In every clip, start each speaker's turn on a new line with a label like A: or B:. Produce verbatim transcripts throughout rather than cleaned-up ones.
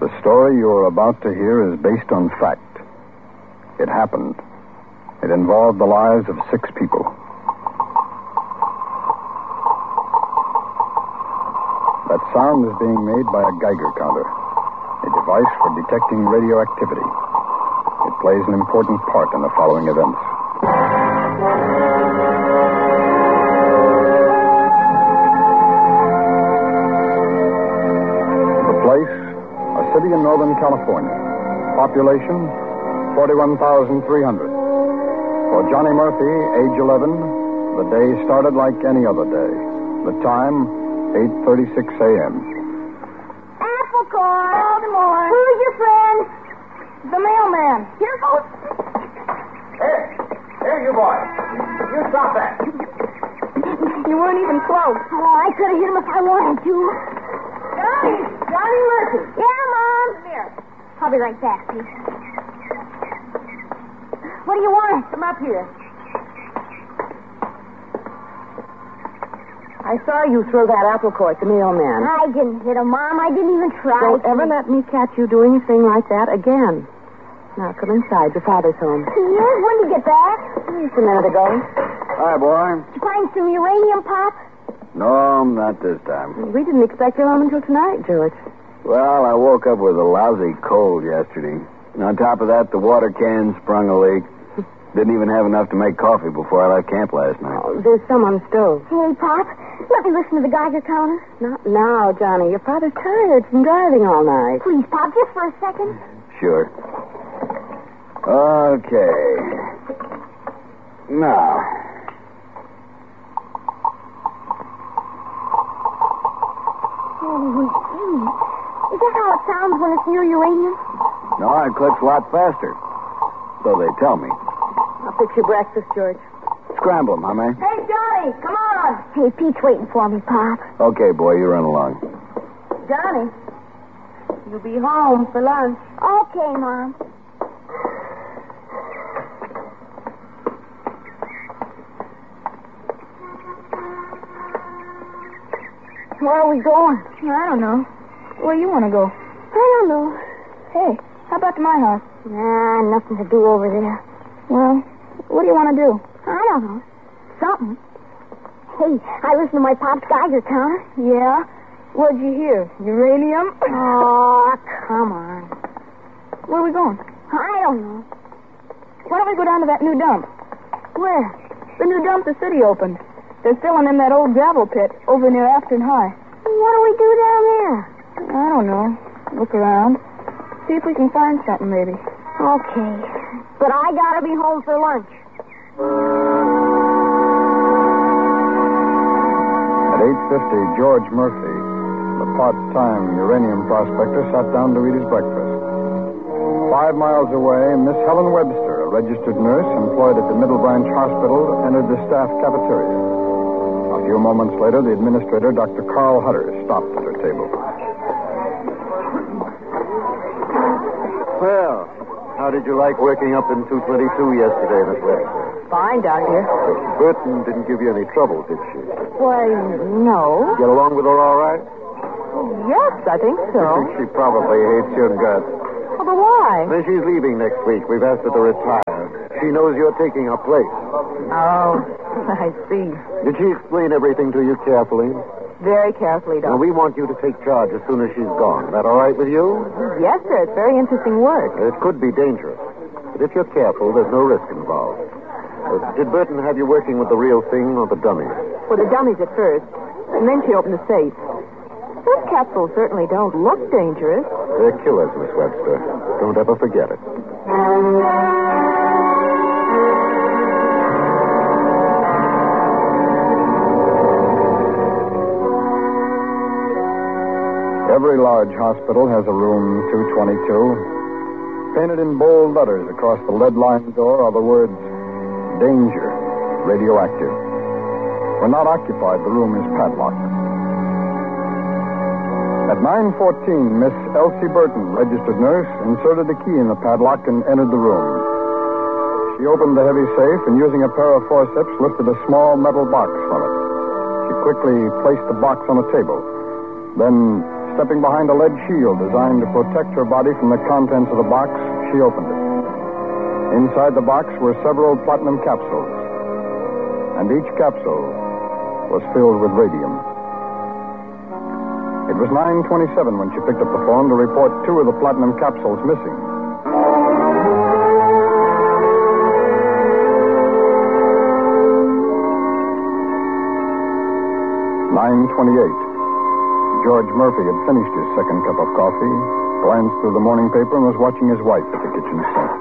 A: The story you are about to hear is based on fact. It happened. It involved the lives of six people. That sound is being made by a Geiger counter, a device for detecting radioactivity. It plays an important part in the following events. The place, a city in Northern California. Population, forty-one thousand three hundred. For Johnny Murphy, age eleven, the day started like any other day. The time, eight thirty-six a.m.
B: Apple core. Baltimore. Who's your friend? The mailman. Here goes.
C: Hey, hey, you boy. You stop that.
B: You weren't even close. Oh, I could have hit him if I wanted to. Johnny. Johnny Murphy. Yeah, Mom. Come here. I'll be right back, please. What do you want?
D: Come up here. I saw you throw that apple core at the mailman.
B: I didn't hit him, Mom. I didn't even try.
D: Don't
B: to.
D: ever let me catch you doing a thing like that again. Now, come inside. Your father's home.
B: Yes, when did you get back?
D: Just a minute ago.
A: Hi, boy.
B: Did you find some uranium, Pop?
A: No, not this time.
D: We didn't expect you home until tonight, George.
A: Well, I woke up with a lousy cold yesterday. And on top of that, the water can sprung a leak. Didn't even have enough to make coffee before I left camp last night.
D: Oh, there's some on the stove.
B: Hey, Pop, let me listen to the Geiger counter.
D: Not now, Johnny. Your father's tired from driving all night.
B: Please, Pop, just for a second.
A: Sure. Okay. Now.
B: Holy gee. Is that how it sounds when it's near uranium?
A: No, it clicks a lot faster. So they tell me.
D: I'll fix your breakfast, George.
A: Scramble 'em, huh, man?
D: Hey, Johnny, come on.
B: Hey, Pete's waiting for me, Pop.
A: Okay, boy, you run along.
D: Johnny, you'll be home for lunch.
B: Okay, Mom. Where are we going?
E: I don't know. Where you want to go?
B: I don't know.
E: Hey, how about to my house?
B: Nah, nothing to do over there.
E: Well, what do you want to do?
B: I don't know. Something. Hey, I listened to my Pop's Geiger counter.
E: Yeah? What'd you hear? Uranium?
B: Oh, come on.
E: Where are we going?
B: I don't know.
E: Why don't we go down to that new dump?
B: Where?
E: The new dump the city opened. They're filling in that old gravel pit over near Afton High.
B: What do we do down there?
E: I don't know. Look around. See if we can find something, maybe.
B: Okay. But I gotta be home for lunch.
A: At eight fifty, George Murphy, the part-time uranium prospector, sat down to eat his breakfast. Five miles away, Miss Helen Webster, a registered nurse employed at the Middle Branch Hospital, entered the staff cafeteria. A few moments later, the administrator, Doctor Carl Hutter, stopped at her table.
F: Well, how did you like working up in two twenty-two yesterday, Miss Webster?
D: Fine, Doctor.
F: Burton didn't give you any trouble, did she?
D: Why, no.
F: Get along with her all right?
D: Yes, I think
F: I
D: so.
F: think she probably hates your guts.
D: Oh, but why?
F: Then she's leaving next week. We've asked her to retire. She knows you're taking her place.
D: Oh, I see.
F: Did she explain everything to you carefully?
D: Very carefully,
F: Well,
D: Doctor.
F: we want you to take charge as soon as she's gone. That all right with you?
D: Yes, sir. It's very interesting work.
F: It could be dangerous. But if you're careful, there's no risk involved. Uh, did Burton have you working with the real thing or the dummy?
D: For the dummies at first, and then she opened the safe. Those capsules certainly don't look dangerous.
F: They're killers, Miss Webster. Don't ever forget it.
A: Every large hospital has a room two twenty-two. Painted in bold letters across the lead-lined door are the words, Danger, Radioactive. When not occupied, the room is padlocked. At nine fourteen, Miss Elsie Burton, registered nurse, inserted a key in the padlock and entered the room. She opened the heavy safe and, using a pair of forceps, lifted a small metal box from it. She quickly placed the box on a table. Then Stepping behind a lead shield designed to protect her body from the contents of the box, she opened it. Inside the box were several platinum capsules, and each capsule was filled with radium. It was nine twenty-seven when she picked up the phone to report two of the platinum capsules missing. nine twenty-eight. George Murphy had finished his second cup of coffee, glanced through the morning paper, and was watching his wife at the kitchen sink.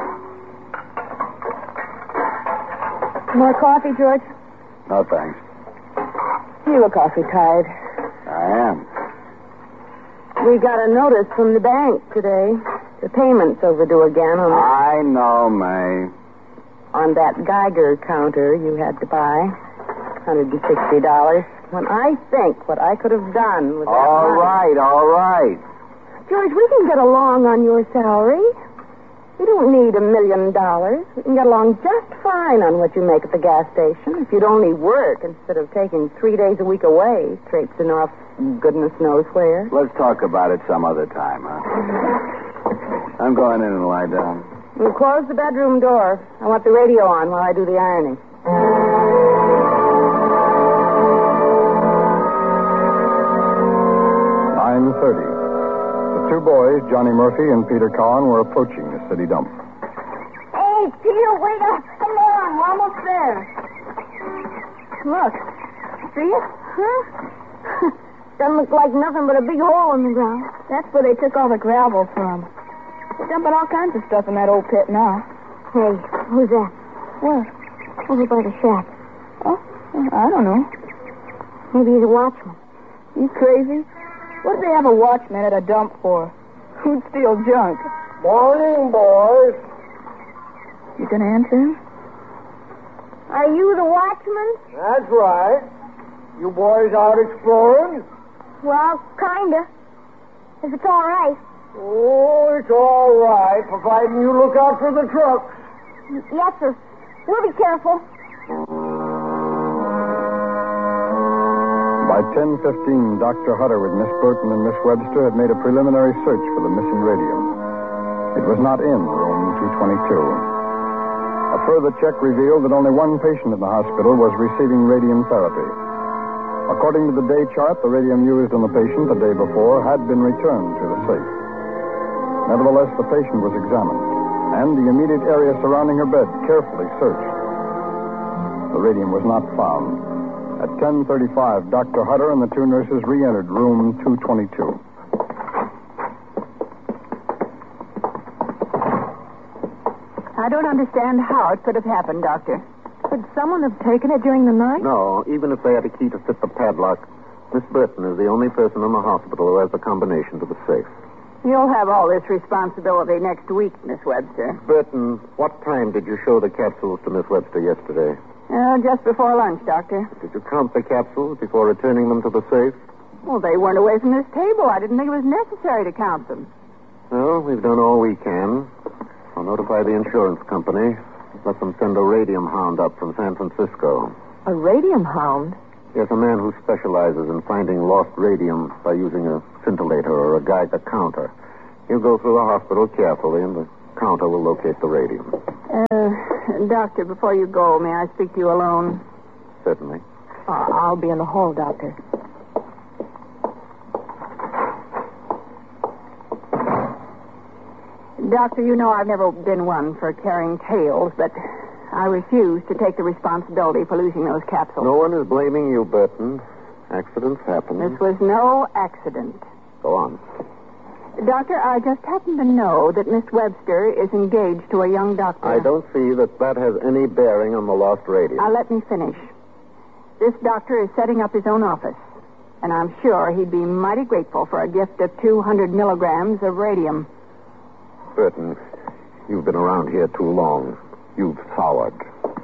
E: More coffee, George?
C: No, thanks.
D: You look awfully tired.
C: I am.
D: We got a notice from the bank today. The payment's overdue again on the,
C: I know, May.
D: on that Geiger counter you had to buy. one hundred sixty dollars. When I think what I could have done with that
C: All
D: money.
C: right, all right.
D: George, we can get along on your salary. You don't need a million dollars. We can get along just fine on what you make at the gas station if you'd only work instead of taking three days a week away, traipsing off goodness knows where.
C: Let's talk about it some other time, huh? I'm going in and lie down.
D: We'll close the bedroom door. I want the radio on while I do the ironing.
A: nine thirty. The two boys, Johnny Murphy and Peter Cowan, were approaching the city dump.
B: Hey, Peter, wait up. Come on, we're almost there.
E: Look. See it?
B: Huh? Doesn't look like nothing but a big hole in the ground.
E: That's where they took all the gravel from. They're dumping all kinds of stuff in that old pit now.
B: Hey, who's that?
E: Where?
B: Over by the shack.
E: Oh, I don't know.
B: Maybe he's a watchman.
E: You crazy? What do they have a watchman at a dump for? Who'd steal junk?
C: Morning, boys.
E: You gonna answer him?
B: Are you the watchman?
C: That's right. You boys out exploring?
B: Well, kinda. If it's all right.
C: Oh, it's all right, providing you look out for the trucks.
B: Yes, sir. We'll be careful.
A: By ten fifteen, Doctor Hutter with Miss Burton and Miss Webster had made a preliminary search for the missing radium. It was not in room two twenty-two. A further check revealed that only one patient in the hospital was receiving radium therapy. According to the day chart, the radium used on the patient the day before had been returned to the safe. Nevertheless, the patient was examined, and the immediate area surrounding her bed carefully searched. The radium was not found. At ten thirty-five, Doctor Hutter and the two nurses re-entered room two twenty-two.
D: I don't understand how it could have happened, Doctor. Could someone have taken it during the night?
F: No, even if they had a key to fit the padlock, Miss Burton is the only person in the hospital who has the combination to the safe.
D: You'll have all this responsibility next week, Miss Webster.
F: Burton, what time did you show the capsules to Miss Webster yesterday?
D: Uh, just before lunch, Doctor.
F: Did you count the capsules before returning them to the safe?
D: Well, they weren't away from this table. I didn't think it was necessary to count them.
F: Well, we've done all we can. I'll notify the insurance company. Let them send a radium hound up from San Francisco.
D: A radium hound?
F: Yes, a man who specializes in finding lost radium by using a scintillator or a Geiger counter. He'll go through the hospital carefully, and the counter will locate the radium.
D: Uh, Doctor, before you go, may I speak to you alone?
F: Certainly.
D: Uh, I'll be in the hall, Doctor. Doctor, you know I've never been one for carrying tales, but I refuse to take the responsibility for losing those capsules.
F: No one is blaming you, Burton. Accidents happen.
D: This was no accident.
F: Go on.
D: Doctor, I just happen to know that Miss Webster is engaged to a young doctor.
F: I don't see that that has any bearing on the lost radium.
D: Now, let me finish. This doctor is setting up his own office, and I'm sure he'd be mighty grateful for a gift of two hundred milligrams of radium.
F: Burton, you've been around here too long. You've soured.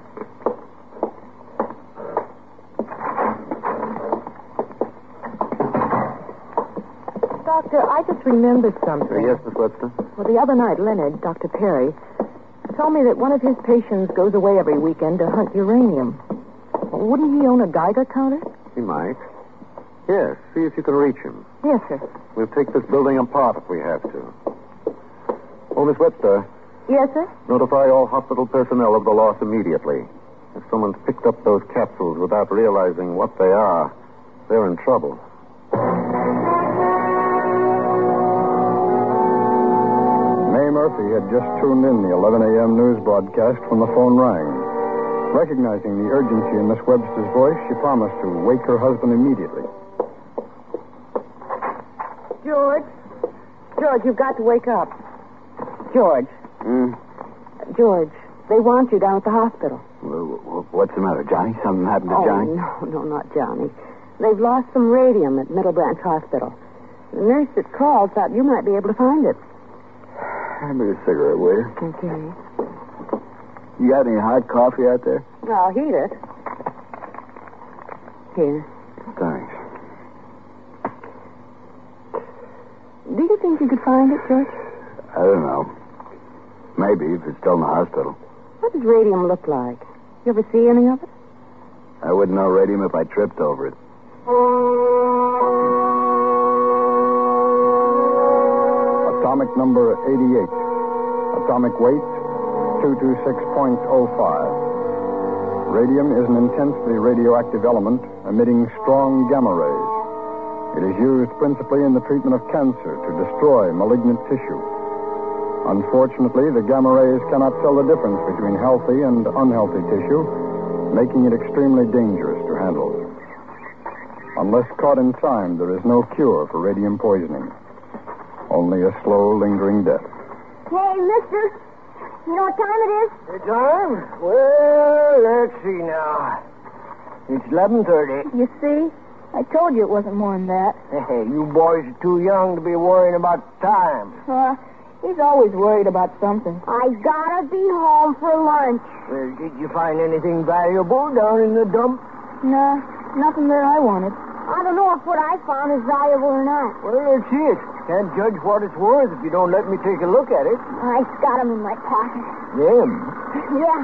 D: Doctor, I just remembered something.
F: Uh, yes, Miss Webster?
D: Well, the other night, Leonard, Doctor Perry, told me that one of his patients goes away every weekend to hunt uranium. Well, wouldn't he own a Geiger counter?
F: He might. Yes, see if you can reach him.
E: Yes, sir.
F: We'll take this building apart if we have to. Oh, Miss Webster,
E: Yes, sir?
F: notify all hospital personnel of the loss immediately. If someone's picked up those capsules without realizing what they are, they're in trouble.
A: May Murphy had just tuned in the eleven a.m. news broadcast when the phone rang. Recognizing the urgency in Miss Webster's voice, she promised to wake her husband immediately.
D: George? George, you've got to wake up. George.
C: Hmm?
D: George, they want you down at the hospital.
C: Well, what's the matter, Johnny? Something happened to
D: Oh,
C: Johnny?
D: no, no, not Johnny. They've lost some radium at Middle Branch Hospital. The nurse that called thought you might be able to find it.
C: Hand me a cigarette, will you?
D: Okay.
C: You got any hot coffee out there?
D: I'll heat it. Here.
C: Thanks.
D: Do you think you could find it, George?
C: I don't know. Maybe, if it's still in the hospital.
D: What does radium look like? You ever see any of it?
C: I wouldn't know radium if I tripped over it.
A: Atomic number eighty-eight. Atomic weight, two hundred twenty-six point oh five. Radium is an intensely radioactive element emitting strong gamma rays. It is used principally in the treatment of cancer to destroy malignant tissue. Unfortunately, the gamma rays cannot tell the difference between healthy and unhealthy tissue, making it extremely dangerous to handle. Unless caught in time, there is no cure for radium poisoning. Only a slow, lingering death.
B: Hey, mister, you know what time it is?
G: The time? Well, let's see now. It's eleven thirty.
E: You see? I told you it wasn't more than that.
G: Hey, you boys are too young to be worrying about time.
E: Uh, he's always worried about something.
B: I gotta be home for lunch.
G: Well, did you find anything valuable down in the dump?
E: No, nothing that I wanted.
B: I don't know if what I found is valuable or not.
G: Well, let's see it. Can't judge what it's worth if you don't let me take a look at it.
B: I got them in my pocket.
G: Them?
B: Yeah.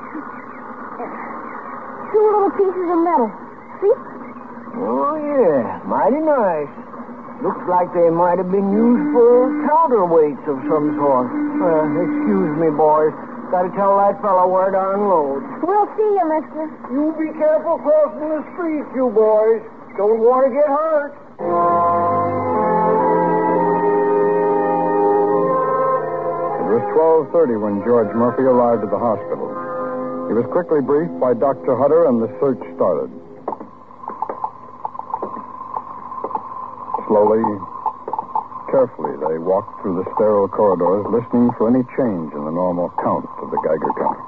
B: Two little pieces of metal. See?
G: Oh, yeah. Mighty nice. Looks like they might have been used for counterweights of some sort. Uh, excuse me, boys. Gotta tell that fellow where to unload.
B: We'll see you, mister.
G: You be careful crossing the street, you boys. Don't want to get hurt.
A: It was twelve thirty when George Murphy arrived at the hospital. He was quickly briefed by Doctor Hutter, and the search started. Slowly, carefully, they walked through the sterile corridors, listening for any change in the normal count of the Geiger counter.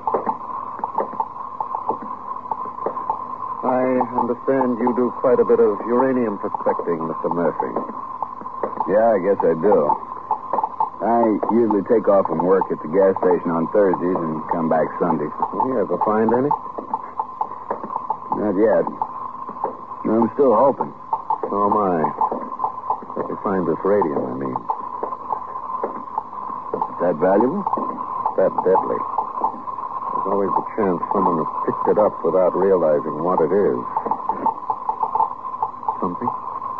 F: I understand you do quite a bit of uranium prospecting, Mister Murphy.
C: Yeah, I guess I do. I usually take off from work at the gas station on Thursdays and come back Sundays.
F: You ever find any?
C: Not yet. I'm still hoping.
F: Oh, my. Let me find this radium, I mean.
C: Is that valuable?
F: That deadly. There's always the chance someone has picked it up without realizing what it is. Something?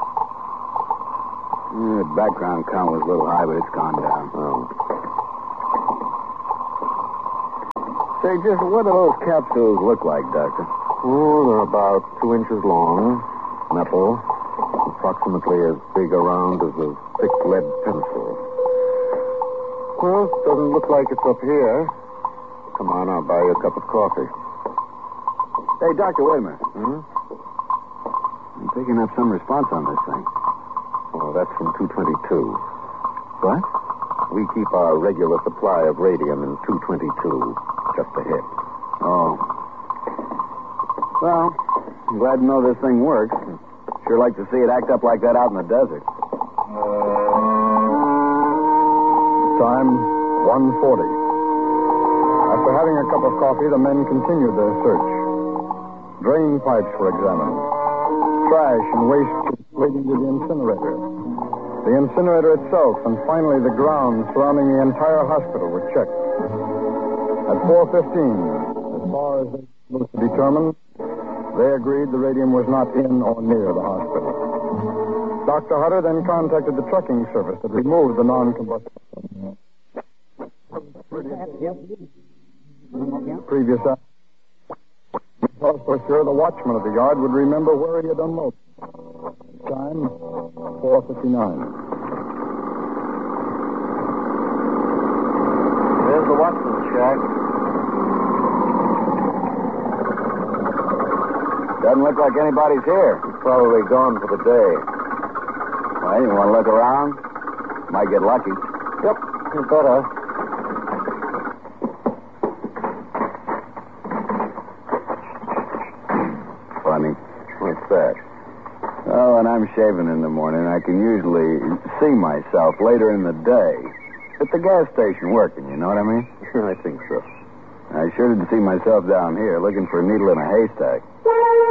C: Yeah, the background count was a little high, but it's gone down.
F: Oh.
C: Say, just what do those capsules look like, Doctor?
F: Oh, they're about two inches long, metal, approximately as big around as a thick lead pencil. Well, it doesn't look like it's up here. Come on, I'll buy you a cup of coffee.
C: Hey, Doctor, wait a minute.
F: Hmm?
C: I'm picking up some response on this thing.
F: Oh, that's from two twenty-two.
C: What?
F: We keep our regular supply of radium in two twenty-two, just a hit.
C: Oh. Well, I'm glad to know this thing works. Sure like to see it act up like that out in the desert.
A: Time, one forty. After having a cup of coffee, the men continued their search. Drain pipes were examined. Trash and waste leading to the incinerator. The incinerator itself, and finally the grounds surrounding the entire hospital were checked. At four fifteen, as far as they were able to determine, they agreed the radium was not in or near the hospital. Doctor Hutter then contacted the trucking service that removed the non-combustible. Previous hour. Also sure the watchman of the yard would remember where he had unloaded. Time, four fifty-nine.
F: There's the Watson's shack.
C: Doesn't look like anybody's here.
F: He's probably gone for the day.
C: Well, you want to look around? Might get lucky.
F: Yep, you better.
C: Funny.
F: What's that?
C: Well, when I'm shaving in the morning, I can usually see myself later in the day at the gas station working, you know what I mean?
F: I think so.
C: I sure did see myself down here looking for a needle in a haystack.